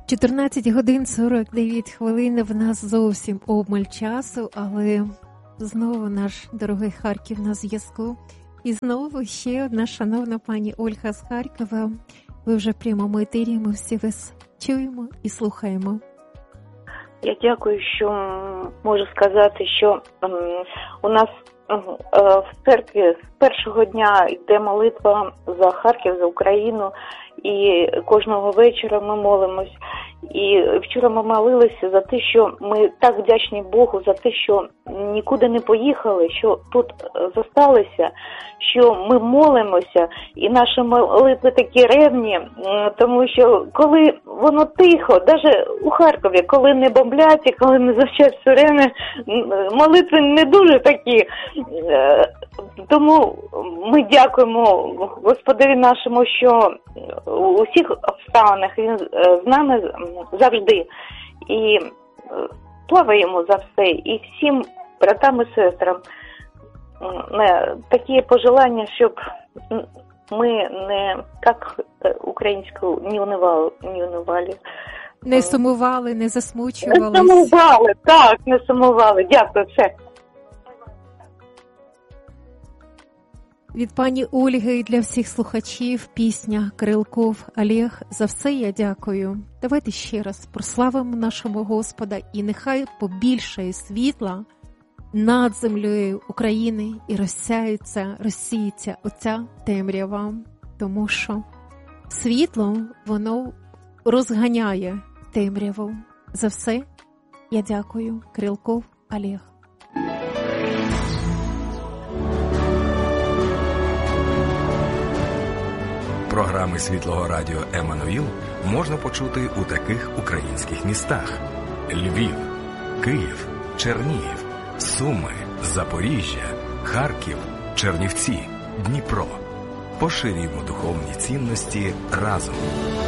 14 годин 49 хвилин, в нас зовсім обмаль часу, але знову наш дорогий Харків на зв'язку. І знову ще одна шановна пані Ольга з Харкова. Ви вже в прямому етері, ми всі вас чуємо і слухаємо. Я дякую, що можу сказати, що у нас в церкві з першого дня йде молитва за Харків, за Україну, і кожного вечора ми молимось. І вчора ми молилися за те, що ми так вдячні Богу за те, що нікуди не поїхали, що тут зосталися, що ми молимося, і наші молитви такі ревні, тому що коли воно тихо, навіть у Харкові, коли не бомблять і коли не завчать сирени, молитви не дуже такі. Тому ми дякуємо Господові нашому, що у всіх обставинах Він з нами завжди. І слава Йому за все. І всім братам і сестрам такі пожелання, щоб ми не, як українською, не унивали. Не сумували, не засмучувались. Не сумували, так, не сумували. Дякую, все. Від пані Ольги і для всіх слухачів пісня Крилков Олег. За все я дякую. Давайте ще раз прославимо нашого Господа, і нехай побільшає світла над землею України і розсіється оця темрява. Тому що світло, воно розганяє темряву. За все я дякую. Крилков Олег. Програми Світлого радіо «Еммануїл» можна почути у таких українських містах: Львів, Київ, Чернігів, Суми, Запоріжжя, Харків, Чернівці, Дніпро. Поширюємо духовні цінності разом.